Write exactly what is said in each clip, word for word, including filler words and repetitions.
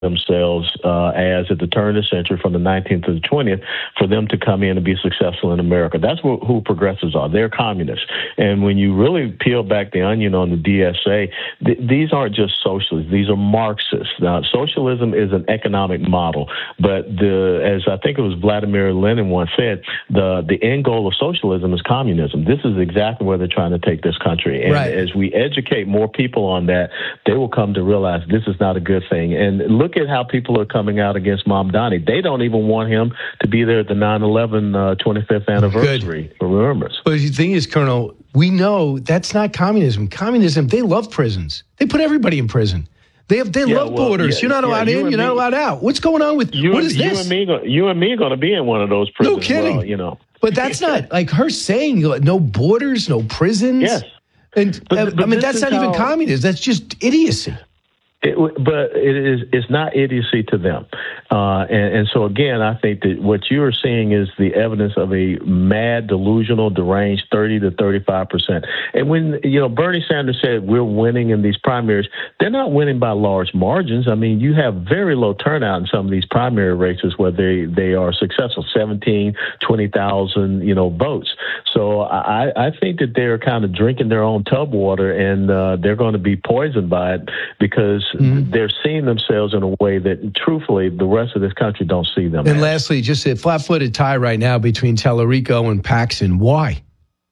themselves uh, as at the turn of the century from the nineteenth to the twentieth for them to come in and be successful in America. That's what, who progressives are. They're communists. And when you really peel back the onion on the D S A, th- these aren't just socialists. These are Marxists. Now, socialism is an economic model, but the, as I think it was Vladimir Lenin once said, the, the end goal of socialism is communism. This is exactly where they're trying to take this country. And right. as we educate more people on that, they will come to realize this is not a good thing. And look at how people are coming out against Mamdani. They don't even want him to be there at the nine eleven uh, twenty-fifth anniversary Good. for remembrance. But the thing is, Colonel, we know that's not communism. Communism, they love prisons. They put everybody in prison. They have, they yeah, love well, borders. Yeah, you're not allowed yeah, you in. You're me, not allowed out. What's going on with you? What is you this? And me, you and me are going to be in one of those prisons. No kidding. Well, you know, but that's not like her saying no borders, no prisons. Yes, and but, but I mean that's not how, even communism. That's just idiocy. It, but it is, it's not idiocy to them. Uh, and, and so, again, I think that what you are seeing is the evidence of a mad, delusional, deranged thirty to thirty-five percent. And when, you know, Bernie Sanders said we're winning in these primaries, they're not winning by large margins. I mean, you have very low turnout in some of these primary races where they, they are successful, seventeen, twenty thousand, you know, votes. So I, I think that they're kind of drinking their own tub water, and uh, they're going to be poisoned by it because mm-hmm. they're seeing themselves in a way that, truthfully, the rest of this country don't see them. And as. lastly, just a flat-footed tie right now between Tallarico and Paxton. Why?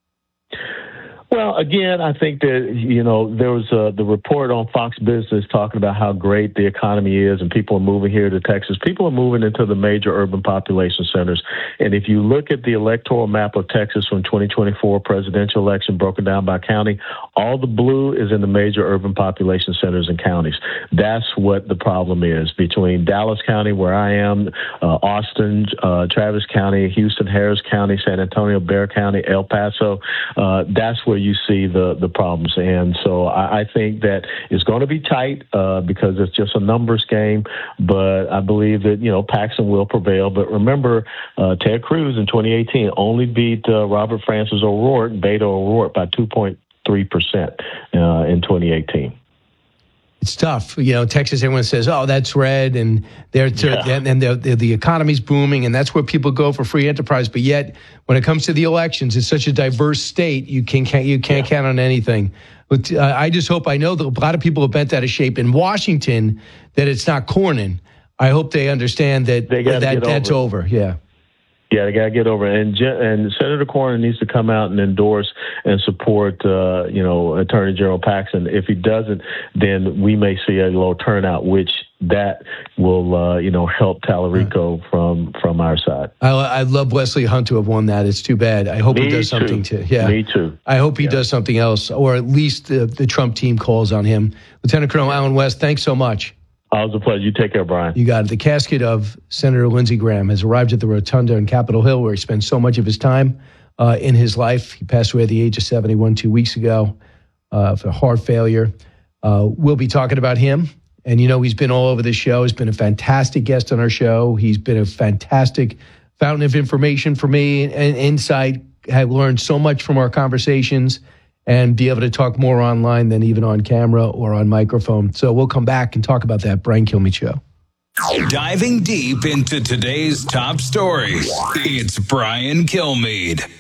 Well, again, I think that, you know, there was uh, the report on Fox Business talking about how great the economy is and people are moving here to Texas. People are moving into the major urban population centers. And if you look at the electoral map of Texas from twenty twenty-four presidential election broken down by county, all the blue is in the major urban population centers and counties. That's what the problem is between Dallas County, where I am, uh, Austin, uh, Travis County, Houston, Harris County, San Antonio, Bexar County, El Paso. Uh, that's where you see the, the problems. And so I, I think that it's going to be tight uh, because it's just a numbers game. But I believe that, you know, Paxton will prevail. But remember, uh, Ted Cruz in twenty eighteen only beat uh, Robert Francis O'Rourke, Beto O'Rourke, by two point three percent uh, in twenty eighteen. It's tough. You know, Texas, everyone says, oh, that's red, and they're yeah. and, and they're, they're, the economy's booming, and that's where people go for free enterprise. But yet, when it comes to the elections, it's such a diverse state, you, can, can't, you can't yeah. count on anything. But uh, I just hope, I know that a lot of people are bent out of shape in Washington, that it's not Cornyn. I hope they understand that, that that's over. over. Yeah. Yeah, they got to get over it. And, and Senator Cornyn needs to come out and endorse and support, uh, you know, Attorney General Paxton. If he doesn't, then we may see a low turnout, which that will, uh, you know, help Tallarico right. from from our side. I, I love Wesley Hunt to have won that. It's too bad. I hope Me he does something too. to. Yeah, me too. I hope he yeah. does something else, or at least the, the Trump team calls on him. Lieutenant Colonel Allen West, thanks so much. Always a pleasure. You take care, Brian. You got it. The casket of Senator Lindsey Graham has arrived at the Rotunda in Capitol Hill, where he spent so much of his time uh, in his life. He passed away at the age of seventy-one two weeks ago uh, for heart failure. Uh, we'll be talking about him. And, you know, he's been all over the show. He's been a fantastic guest on our show. He's been a fantastic fountain of information for me and insight. I've learned so much from our conversations, and be able to talk more online than even on camera or on microphone. So we'll come back and talk about that. Brian Kilmeade Show. Diving deep into today's top stories, it's Brian Kilmeade.